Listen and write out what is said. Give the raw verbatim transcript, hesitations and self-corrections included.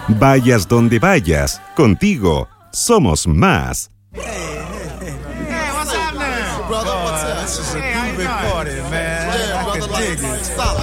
Vayas donde vayas, contigo somos más. Hey, what's up now? Brother, what's up? This is a groovy party, man. Yeah, brother, like, stop.